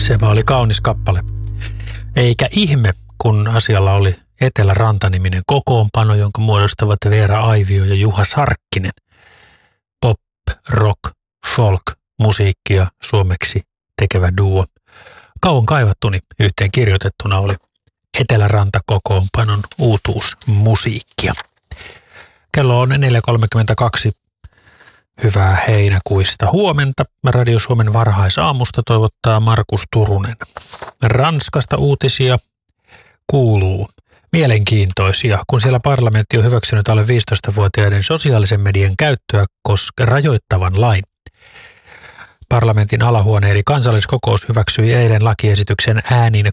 Se oli kaunis kappale. Eikä ihme, kun asialla oli Eteläranta-niminen kokoonpano, jonka muodostavat Veera Aivio ja Juha Sarkkinen. Pop, rock, folk, musiikkia suomeksi tekevä duo. Kauan kaivattuni yhteen kirjoitettuna oli Eteläranta-kokoonpanon uutuusmusiikkia. Kello on 4.32. Hyvää heinäkuista huomenta. Radio Suomen varhaisaamusta toivottaa Markus Turunen. Ranskasta uutisia kuuluu mielenkiintoisia, kun siellä parlamentti on hyväksynyt alle 15-vuotiaiden sosiaalisen median käyttöä rajoittavan lain. Parlamentin alahuone eli kansalliskokous hyväksyi eilen lakiesityksen äänin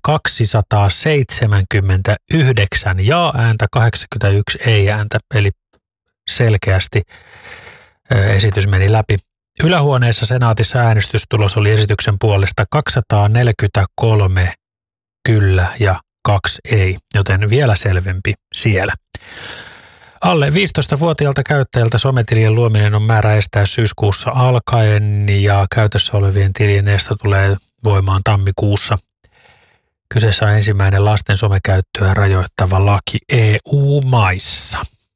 279 ja-ääntä, 81 ei-ääntä, eli selkeästi esitys meni läpi. Ylähuoneessa senaatissa äänestystulos oli esityksen puolesta 243 kyllä ja 2 ei, joten vielä selvempi siellä. Alle 15-vuotiaalta käyttäjältä sometilien luominen on määrä estää syyskuussa alkaen ja käytössä olevien tilien esto tulee voimaan tammikuussa. Kyseessä on ensimmäinen lasten somekäyttöä rajoittava laki EU-maissa.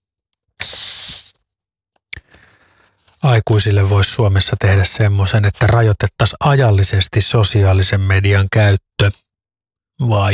Aikuisille voisi Suomessa tehdä semmoisen, että rajoitettaisiin ajallisesti sosiaalisen median käyttö vai